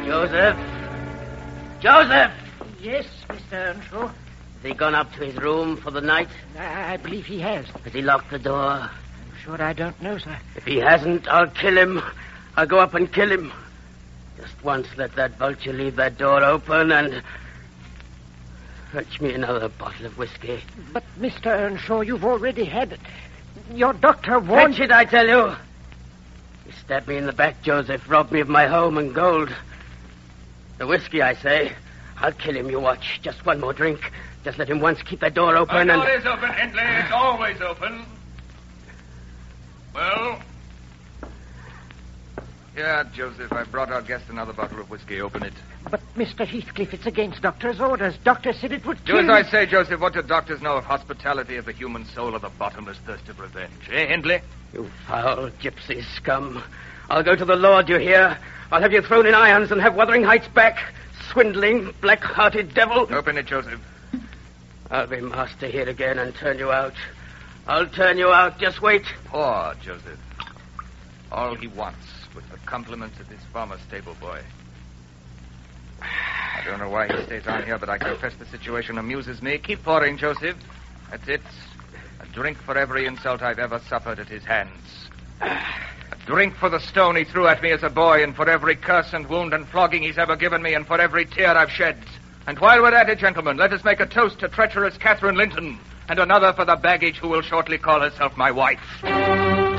Joseph? Joseph! Yes, Mr. Earnshaw. Has he gone up to his room for the night? I believe he has. Has he locked the door? I'm sure I don't know, sir. If he hasn't, I'll kill him. I'll go up and kill him. Just once let that vulture leave that door open and... fetch me another bottle of whiskey. But, Mr. Earnshaw, you've already had it. Your doctor warned... Fetch it, I tell you. He stabbed me in the back, Joseph. Robbed me of my home and gold. The whiskey, I say. I'll kill him, you watch. Just one more drink. Just let him once keep that door open The door is open, Hindley. It's always open. Well? Yeah, Joseph, I brought our guest another bottle of whiskey. Open it. But, Mr. Heathcliff, it's against doctor's orders. Doctor said it would Do kill as I say, Joseph. What do doctors know of hospitality, of the human soul, or the bottomless thirst of revenge? Eh, Hindley? You foul gypsy scum. I'll go to the Lord, you hear? I'll have you thrown in irons and have Wuthering Heights back. Swindling, black-hearted devil. Open it, Joseph. I'll be master here again and turn you out. I'll turn you out. Just wait. Poor Joseph. All he wants with the compliments of his former stable boy. I don't know why he stays on here, but I confess the situation amuses me. Keep pouring, Joseph. That's it. A drink for every insult I've ever suffered at his hands. A drink for the stone he threw at me as a boy, and for every curse and wound and flogging he's ever given me, and for every tear I've shed. And while we're at it, gentlemen, let us make a toast to treacherous Catherine Linton, and another for the baggage who will shortly call herself my wife.